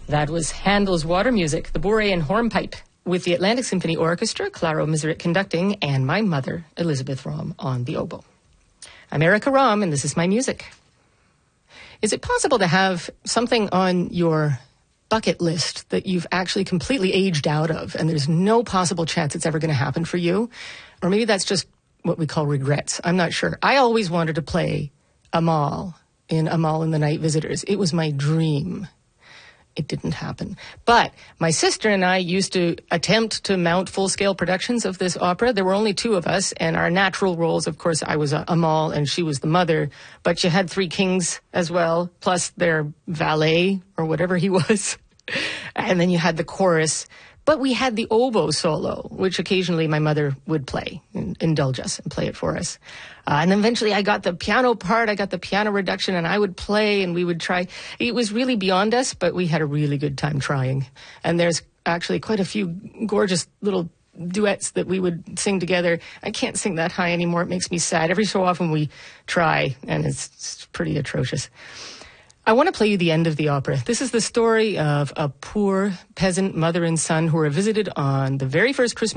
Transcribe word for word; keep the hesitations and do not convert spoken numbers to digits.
That was Handel's Water Music, the Borean Hornpipe, with the Atlantic Symphony Orchestra, Claro Miseret conducting, and my mother, Elizabeth Rom, on the oboe. I'm Erica Rom, and this is my music. Is it possible to have something on your bucket list that you've actually completely aged out of, and there's no possible chance it's ever going to happen for you? Or maybe that's just what we call regrets. I'm not sure. I always wanted to play Amal in Amal and the Night Visitors. It was my dream. It didn't happen. But my sister and I used to attempt to mount full-scale productions of this opera. There were only two of us, and our natural roles, of course, I was uh, Amal and she was the mother. But you had three kings as well, plus their valet or whatever he was. And then you had the chorus. But we had the oboe solo, which occasionally my mother would play, and indulge us and play it for us. Uh, and then eventually I got the piano part, I got the piano reduction, and I would play and we would try. It was really beyond us, but we had a really good time trying. And there's actually quite a few gorgeous little duets that we would sing together. I can't sing that high anymore. It makes me sad. Every so often we try, and it's, it's pretty atrocious. I want to play you the end of the opera. This is the story of a poor peasant mother and son who are visited on the very first Christmas